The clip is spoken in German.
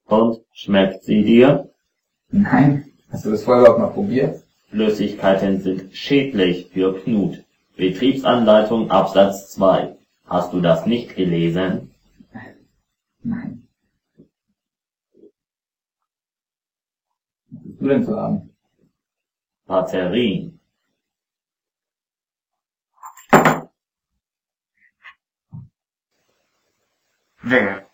Und schmeckt sie dir? Nein. Hast du das vorher überhaupt mal probiert? Flüssigkeiten sind schädlich für Knut. Betriebsanleitung Absatz 2. Hast du das nicht gelesen? Nein. Was willst du denn zu haben? Batterien. Wer